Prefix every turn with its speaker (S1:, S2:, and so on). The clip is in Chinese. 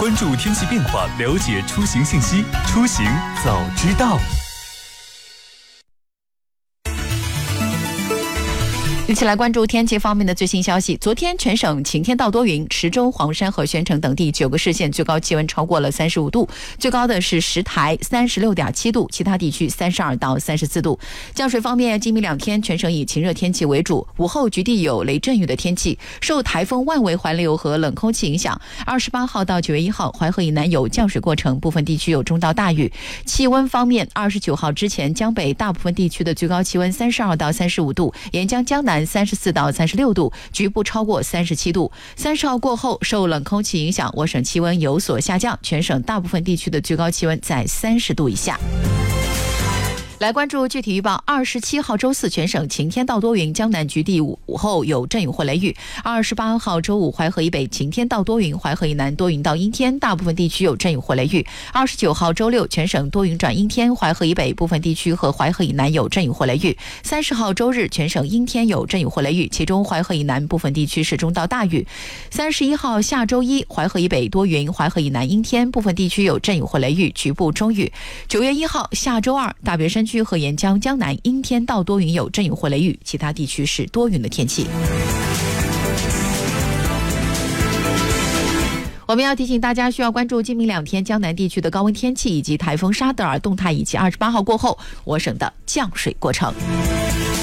S1: 关注天气变化，了解出行信息，出行早知道。
S2: 一起来关注天气方面的最新消息。昨天全省晴天到多云，池州、黄山和宣城等地9个市县最高气温超过了35度，最高的是石台 36.7 度，其他地区32到34度。降水方面，今明2天全省以晴热天气为主，午后局地有雷阵雨的天气。受台风万维环流和冷空气影响，28号到9月1号，淮河以南有降水过程，部分地区有中到大雨。气温方面，29号之前，江北大部分地区的最高气温32到35度，沿江江南34到36度，局部超过37度。30号过后，受冷空气影响，我省气温有所下降，全省大部分地区的最高气温在30度以下。来关注具体预报。27号周四全省晴天到多云，江南局地午后有阵雨或雷雨。28号周五淮河以北晴天到多云，淮河以南多云到阴天，大部分地区有阵雨或雷雨。29号周六全省多云转阴天，淮河以北部分地区和淮河以南有阵雨或雷雨。30号周日全省阴天有阵雨或雷雨，其中淮河以南部分地区是中到大雨。31号下周一淮河以北多云，淮河以南阴天，部分地区有阵雨或雷雨，局部中雨。9月1号下周二大别山区和沿江江南阴天到多云，有阵雨或雷雨，其他地区是多云的天气。我们要提醒大家，需要关注今明2天江南地区的高温天气以及台风沙德尔动态，以及28号过后我省的降水过程。